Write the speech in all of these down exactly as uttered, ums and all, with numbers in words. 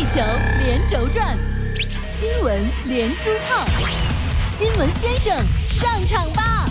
地球连轴转，新闻连珠炮，新闻先生上场吧！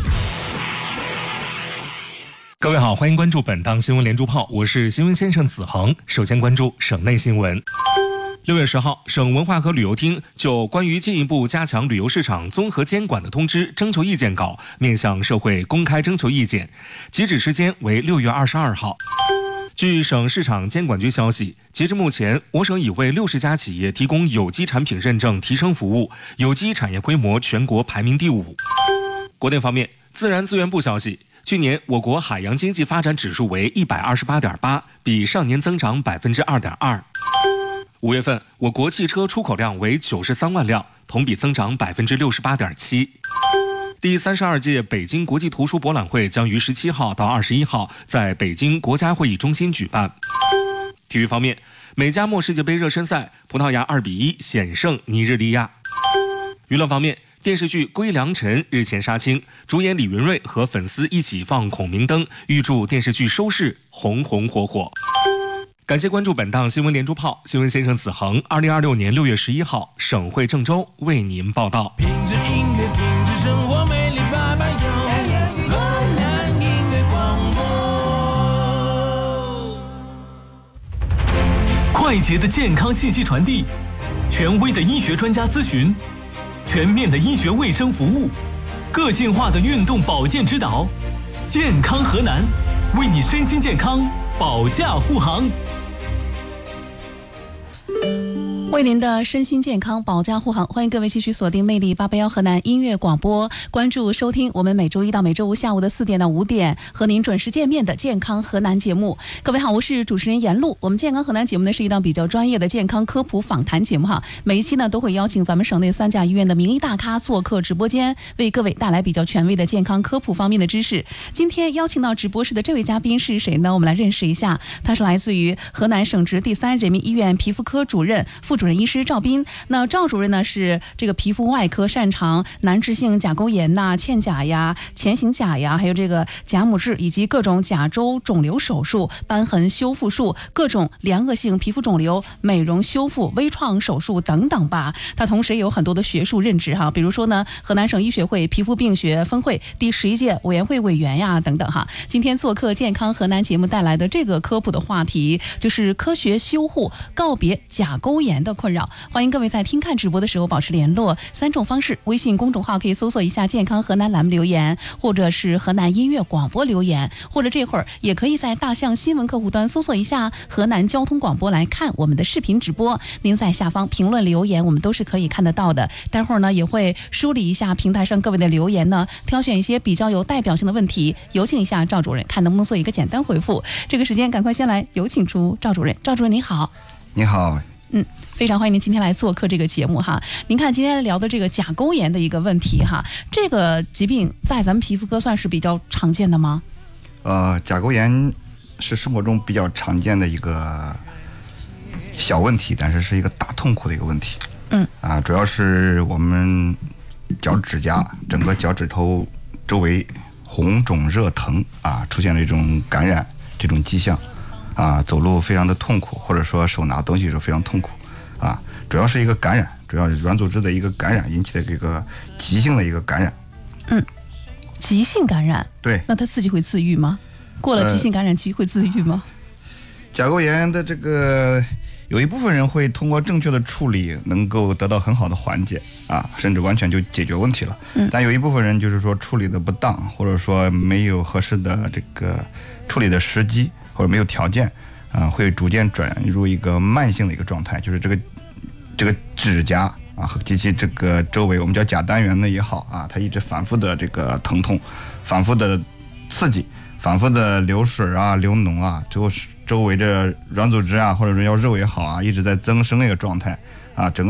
各位好，欢迎关注本档新闻连珠炮，我是新闻先生子恒。首先关注省内新闻。六月十号，省文化和旅游厅就关于进一步加强旅游市场综合监管的通知征求意见稿面向社会公开征求意见，截止时间为六月二十二号。据省市场监管局消息，截至目前，我省已为六十家企业提供有机产品认证提升服务，有机产业规模全国排名第五。国内方面，自然资源部消息，去年我国海洋经济发展指数为一百二十八点八，比上年增长百分之二点二。五月份，我国汽车出口量为九十三万辆，同比增长百分之六十八点七。第三十二届北京国际图书博览会将于十七号到二十一号在北京国家会议中心举办。体育方面，美加墨世界杯热身赛，葡萄牙二比一险胜尼日利亚。娱乐方面，电视剧《归良辰》日前杀青，主演李云瑞和粉丝一起放孔明灯，预祝电视剧收视红红火火。感谢关注本档新闻连珠炮，新闻先生子恒，二零二六年六月十一号，省会郑州为您报道。 品质音乐，品质生活，美丽八百有河南音乐广播。 快捷的健康信息传递，权威的医学专家咨询，全面的医学卫生服务，个性化的运动保健指导，健康河南，为你身心健康保驾护航。 为您的身心健康保驾护航，欢迎各位继续锁定魅力八八幺河南音乐广播，关注收听我们每周一到每周五下午的四点到五点和您准时见面的健康河南节目。各位好，我是主持人严露。我们健康河南节目呢是一档比较专业的健康科普访谈节目哈，每一期呢都会邀请咱们省内三甲医院的名医大咖做客直播间，为各位带来比较权威的健康科普方面的知识。今天邀请到直播室的这位嘉宾是谁呢？我们来认识一下，他是来自于河南省直第三人民医院皮肤科主任、副主任医师赵斌。那赵主任呢是这个皮肤外科，擅长难治性甲沟炎呐、嵌甲呀、前行甲呀，还有这个甲母质以及各种甲周肿瘤手术、瘢痕修复术、各种良恶性皮肤肿瘤美容修复、微创手术等等吧。他同时也有很多的学术任职哈，比如说呢，河南省医学会皮肤病学分会第十一届委员会委员呀等等哈。今天做客健康河南节目带来的这个科普的话题，就是科学修护，告别甲沟炎的困扰。欢迎各位在听看直播的时候保持联络，三种方式：微信公众号可以搜索一下健康河南栏目留言，或者是河南音乐广播留言，或者这会儿也可以在大象新闻客户端搜索一下河南交通广播来看我们的视频直播。您在下方评论留言，我们都是可以看得到的。待会儿呢也会梳理一下平台上各位的留言呢，挑选一些比较有代表性的问题，有请一下赵主任，看能不能做一个简单回复。这个时间赶快先来有请出赵主任。赵主任你好。 你好。 嗯，非常欢迎您今天来做客这个节目哈。您看今天聊的这个甲沟炎的一个问题哈，这个疾病在咱们皮肤科算是比较常见的吗？ 呃，甲沟炎是生活中比较常见的一个小问题，但是是一个大痛苦的一个问题。 嗯， 啊，主要是我们脚趾甲整个脚趾头周围红肿热疼啊，出现了一种感染这种迹象。啊，走路非常的痛苦，或者说手拿东西的时候非常痛苦，啊，主要是一个感染，主要是软组织的一个感染引起的这个急性的一个感染。 嗯，急性感染。 对。 那它自己会自愈吗？过了急性感染期会自愈吗？ 呃、甲沟炎的这个有一部分人会通过正确的处理能够得到很好的缓解啊，甚至完全就解决问题了。 嗯。 但有一部分人就是说处理的不当，或者说没有合适的这个处理的时机。或者没有条件，啊、呃，会逐渐转入一个慢性的一个状态，就是这个这个指甲啊和及其这个周围，我们叫甲单元呢也好啊，它一直反复的这个疼痛，反复的刺激，反复的流水啊、流脓啊，最后周围的软组织啊或者说要肉也好啊，一直在增生的一个状态啊，整个。